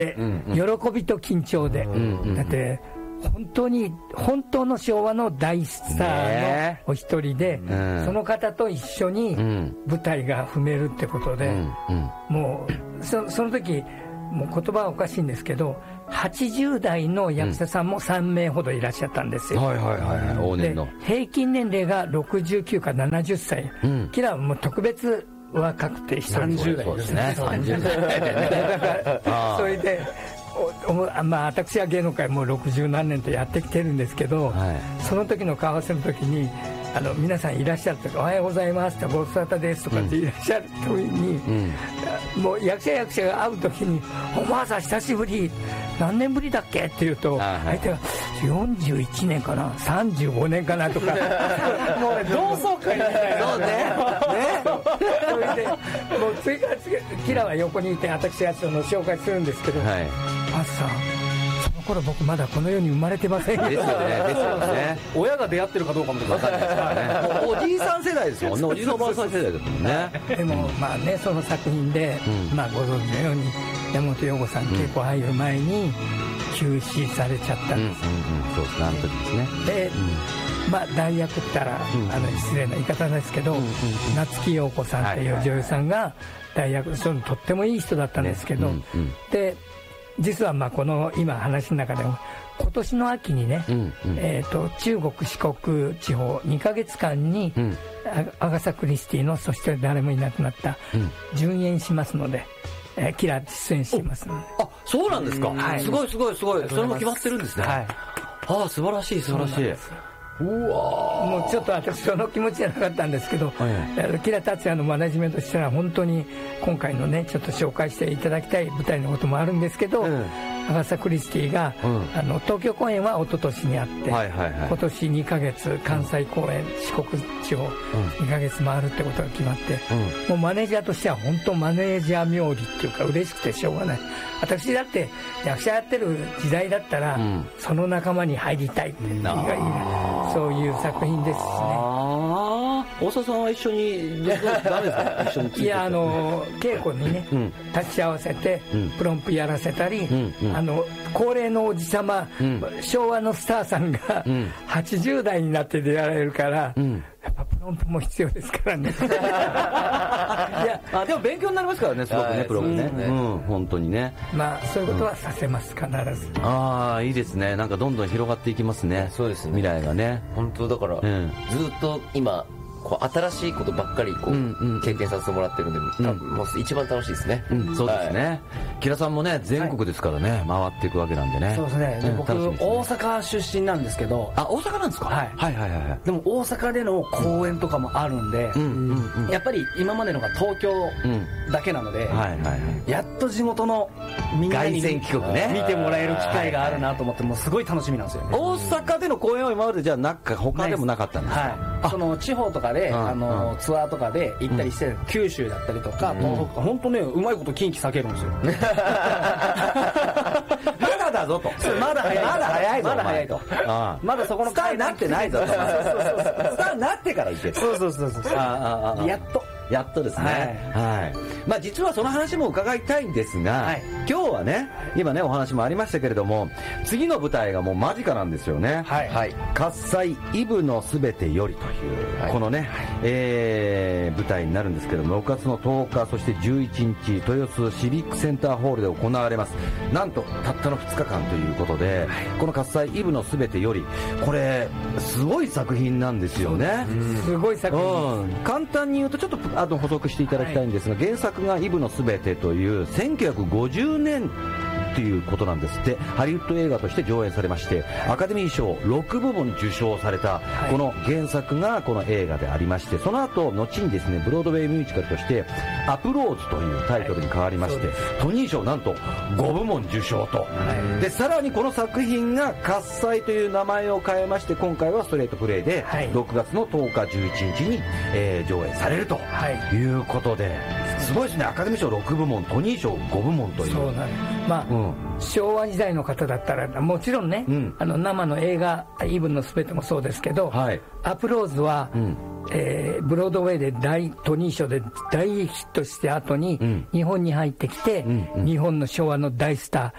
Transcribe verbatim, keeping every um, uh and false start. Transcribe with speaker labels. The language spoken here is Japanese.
Speaker 1: うんうん、喜びと緊張で、うんうんうん、だって本当に本当の昭和の大スターのお一人で、ね、うん、その方と一緒に舞台が踏めるってことで、うんうん、もう そ, その時もう言葉はおかしいんですけどはちじゅう代の役者さんもさん名ほどいらっしゃったんですよ、
Speaker 2: うん、はいはいはい、往年の
Speaker 1: 平均年齢がろくじゅうきゅうかななじゅっさい、うん、キラはもう特別若くて
Speaker 3: さんじゅう代ですね。さんじゅう代でね。
Speaker 1: だからそれでおお、まあ、私は芸能界もうろくじゅう何年とやってきてるんですけど、はい、その時の顔合わせの時にあの皆さんいらっしゃるとかおはようございますとかご無沙汰ですとかっていらっしゃる時に、うんうん、もう役者役者が会う時におばあさん久しぶり何年ぶりだっけって言うと相手がよんじゅういちねんかなさんじゅうごねんかなとかもう同窓会みたいなそうねねそれでもう次から次キラは横にいて私がその紹介するんですけど、はい、パスさんその頃僕まだこの世に生まれてませんけど
Speaker 2: ですよねですよね
Speaker 3: 親が出会ってるかどうかも分かんないですから
Speaker 2: ねおじいさん世代ですもんねおじいさんおばあさん世代ですもんね
Speaker 1: でもまあねその作品で、うん、まあご存知のように山本陽子さん稽古入る前に休止されちゃったんです、うんうんうん、
Speaker 2: そうですねあの時ですね
Speaker 1: で、うん、まあ代役って言ったら、うん、あの失礼な言い方ですけど、うんうんうん、夏木陽子さんっていう女優さんが代役そのとってもいい人だったんですけど、ねうんうん、で実はまあこの今話の中でも今年の秋にね、うんうんえー、と中国四国地方にかげつかんに、うん、アガサ・クリスティのそして誰もいなくなった順延しますので、えー、キラ出演しますので
Speaker 2: あそうなんですか、はい、すごいすごいすごいそれも決まってるんですね、はい、ああ素晴らしい素晴らしいうわ
Speaker 1: もうちょっと私その気持ちじゃなかったんですけど、はい、キラ達也のマネジメントとしては本当に今回のねちょっと紹介していただきたい舞台のこともあるんですけど、うん、アガサ・クリスティが、うん、あの東京公演は一昨年にあって、はいはいはい、今年にかげつ関西公演、うん、四国地方にかげつ回るってことが決まって、うん、もうマネージャーとしては本当マネージャー冥利っていうか嬉しくてしょうがない私だって役者やってる時代だったら、うん、その仲間に入りたいっていうそういう作品ですしね
Speaker 2: あ大沢さんは一緒にダメですか一緒についてい
Speaker 1: やあの稽古にね、うん、立ち会わせて、うん、プロンプやらせたり、うんうん、あの高齢のおじさま、うん、昭和のスターさんが、うん、はちじゅう代になって出られるから、うん、やっぱプロンプも必要ですからねい
Speaker 2: やあでも勉強になりますからねすごくねプロンプね、うん、本当にね
Speaker 1: まあそういうことはさせます、うん、必ず
Speaker 2: ああいいですねなんかどんどん広がっていきますね
Speaker 3: そうですね
Speaker 2: 未来がね
Speaker 3: 本当だから、うん、ずっと今こう新しいことばっかりこう、うんうん、経験させてもらってるんで、うん、もう一番楽しいですね、
Speaker 2: うん、そうですね、はい、木田さんもね全国ですからね、はい、回っていくわけなんでね
Speaker 3: そうですね、うん、僕、ね、大阪出身なんですけど
Speaker 2: あ大阪なんですか、
Speaker 3: はい、はいはいはいでも大阪での公演とかもあるんで、うんうんうん、やっぱり今までのが東京だけなので、うんはいはいはい、やっと地元のみんなに
Speaker 2: 凱旋帰国ね
Speaker 3: 見てもらえる機会があるなと思ってもうすごい楽しみなんですよね
Speaker 2: 大阪での公演は今までじゃあなんか他でもなかったんですか、
Speaker 3: はい、その地方とかで、うん、あの、うんツアーとかで行ったりして、うん、九州だったりとか、うん、東北とか本当ねうまいこと近畿避けるんですよ
Speaker 2: まだだぞと
Speaker 3: まだ早い
Speaker 2: まだ早いぞ
Speaker 3: まだ早いとああまだそこの
Speaker 2: スターになってないぞとスターになってから行け
Speaker 3: そうそうそうそうあああやっと
Speaker 2: やっとですね、はいはい、まあ実はその話も伺いたいんですが、はい、今日はね今ねお話もありましたけれども次の舞台がもう間近なんですよね、はいはい、喝采イブのすべてよりという、はい、このね、はいえー、舞台になるんですけどもろくがつのとおかそしてじゅういちにち豊洲シビックセンターホールで行われますなんとたったのふつかかんということで、はい、この喝采イブのすべてよりこれすごい作品なんですよね
Speaker 1: すごい作品、
Speaker 2: うん、簡単に言うとちょっとあの補足していただきたいんですが、はい、原作がイブのすべてというせんきゅうひゃくごじゅうねんっていうことなんですってハリウッド映画として上演されまして、はい、アカデミー賞ろくぶもん受賞されたこの原作がこの映画でありましてその後後にですねブロードウェイミュージカルとしてアプローズというタイトルに変わりまして、はい、トニー賞なんとごぶもん受賞と、はい、でさらにこの作品が喝采という名前を変えまして今回はストレートプレイでろくがつのとおかじゅういちにちに、えー、上演されるということで、はい、すごいですねアカデミー賞ろくぶもんトニー賞ごぶもんという
Speaker 1: そうなんですまあ、うん昭和時代の方だったらもちろんね、うん、あの生の映画イブのすべてもそうですけど、はい、アプローズは、うんえー、ブロードウェイで大トニー賞で大ヒットして後に、うん、日本に入ってきて、うんうん、日本の昭和の大スタ